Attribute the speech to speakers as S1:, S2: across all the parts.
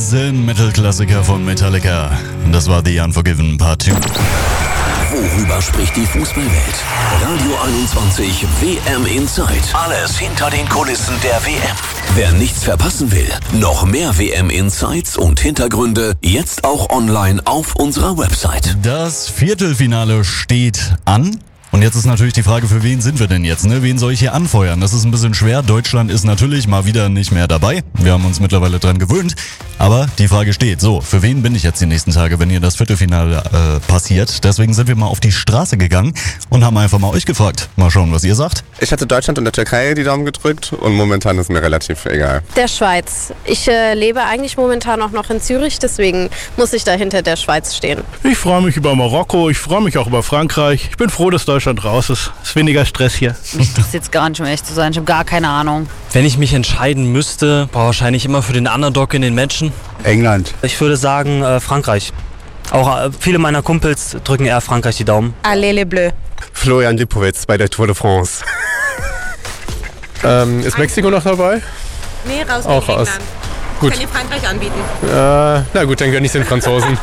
S1: Riesen-Metal-Klassiker von Metallica. Das war The Unforgiven Part 2.
S2: Worüber spricht die Fußballwelt? Radio 21 WM Insight. Alles hinter den Kulissen der WM. Wer nichts verpassen will, noch mehr WM Insights und Hintergründe jetzt auch online auf unserer Website.
S1: Das Viertelfinale steht an. Und jetzt ist natürlich die Frage, für wen sind wir denn jetzt? Ne? Wen soll ich hier anfeuern? Das ist ein bisschen schwer. Deutschland ist natürlich mal wieder nicht mehr dabei. Wir haben uns mittlerweile dran gewöhnt. Aber die Frage steht, so, für wen bin ich jetzt die nächsten Tage, wenn hier das Viertelfinale passiert? Deswegen sind wir mal auf die Straße gegangen und haben einfach mal euch gefragt. Mal schauen, was ihr sagt.
S3: Ich hatte Deutschland und der Türkei die Daumen gedrückt und momentan ist mir relativ egal.
S4: Der Schweiz. Ich lebe eigentlich momentan auch noch in Zürich, deswegen muss ich da hinter der Schweiz stehen.
S5: Ich freue mich über Marokko, ich freue mich auch über Frankreich. Ich bin froh, dass Deutschland raus ist. Es ist weniger Stress hier.
S6: Mich interessiert jetzt gar nicht, um ehrlich zu sein. Ich habe gar keine Ahnung.
S7: Wenn ich mich entscheiden müsste, wahrscheinlich immer für den Underdog in den Matchen.
S8: England.
S9: Ich würde sagen Frankreich. Auch viele meiner Kumpels drücken eher Frankreich die Daumen.
S4: Allez les Bleus.
S3: Florian Lipowitz bei der Tour de France. Ist Mexiko noch dabei?
S4: Nee, raus.
S3: Auch raus. Gut.
S4: Kann ihr Frankreich anbieten?
S3: Na gut, dann gönne ich den Franzosen.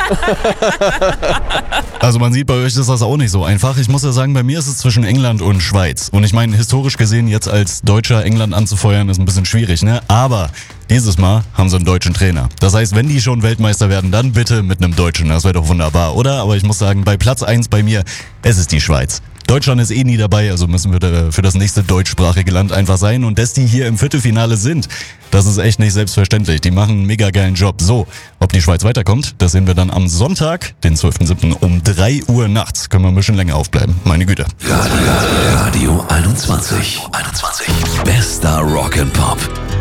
S1: Also man sieht, bei euch ist das auch nicht so einfach. Ich muss ja sagen, bei mir ist es zwischen England und Schweiz. Und ich meine, historisch gesehen, jetzt als Deutscher England anzufeuern, ist ein bisschen schwierig, ne? Aber dieses Mal haben sie einen deutschen Trainer. Das heißt, wenn die schon Weltmeister werden, dann bitte mit einem Deutschen. Das wäre doch wunderbar, oder? Aber ich muss sagen, bei Platz 1 bei mir, es ist die Schweiz. Deutschland ist eh nie dabei, also müssen wir da für das nächste deutschsprachige Land einfach sein. Und dass die hier im Viertelfinale sind, das ist echt nicht selbstverständlich. Die machen einen mega geilen Job. So, ob die Schweiz weiterkommt, das sehen wir dann am Sonntag, den 12.07. um 3 Uhr nachts. Können wir ein bisschen länger aufbleiben. Meine Güte.
S2: Radio 21. Bester Rock and Pop.